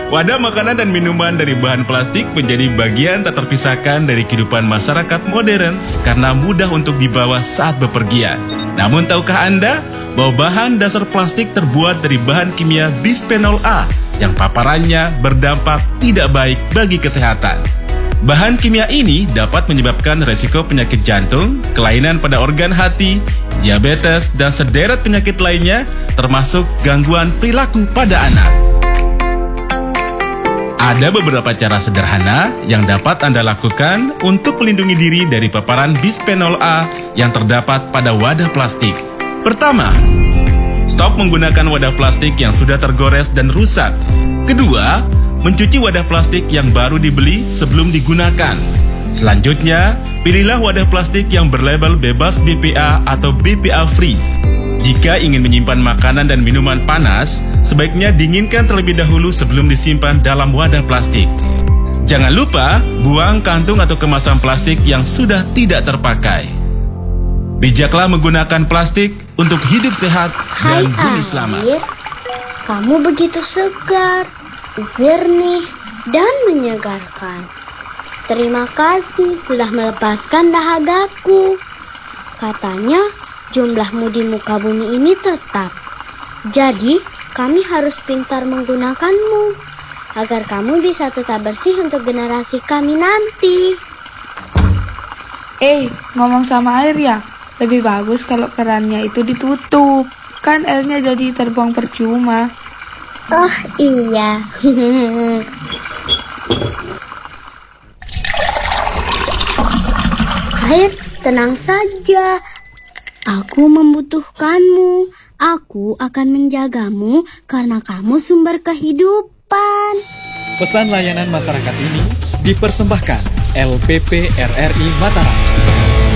Wadah makanan dan minuman dari bahan plastik menjadi bagian tak terpisahkan dari kehidupan masyarakat modern karena mudah untuk dibawa saat bepergian. Namun tahukah Anda bahwa bahan dasar plastik terbuat dari bahan kimia bisphenol A yang paparannya berdampak tidak baik bagi kesehatan? Bahan kimia ini dapat menyebabkan resiko penyakit jantung, kelainan pada organ hati, diabetes, dan sederet penyakit lainnya termasuk gangguan perilaku pada anak. Ada beberapa cara sederhana yang dapat Anda lakukan untuk melindungi diri dari paparan bisphenol A yang terdapat pada wadah plastik. Pertama, stop menggunakan wadah plastik yang sudah tergores dan rusak. Kedua, mencuci wadah plastik yang baru dibeli sebelum digunakan. Selanjutnya, pilihlah wadah plastik yang berlabel bebas BPA atau BPA free. Jika ingin menyimpan makanan dan minuman panas, sebaiknya dinginkan terlebih dahulu sebelum disimpan dalam wadah plastik. Jangan lupa buang kantung atau kemasan plastik yang sudah tidak terpakai. Bijaklah menggunakan plastik untuk hidup sehat dan bumi selamat. Air, kamu begitu segar, jernih, dan menyegarkan. Terima kasih sudah melepaskan dahagaku. Katanya jumlahmu di muka bumi ini tetap. Jadi, kami harus pintar menggunakanmu agar kamu bisa tetap bersih untuk generasi kami nanti. Ngomong sama air ya, lebih bagus kalau kerannya itu ditutup. Kan airnya jadi terbuang percuma. Oh iya. Air, tenang saja. Aku membutuhkanmu. Aku akan menjagamu karena kamu sumber kehidupan. Pesan layanan masyarakat ini dipersembahkan LPP RRI Mataram.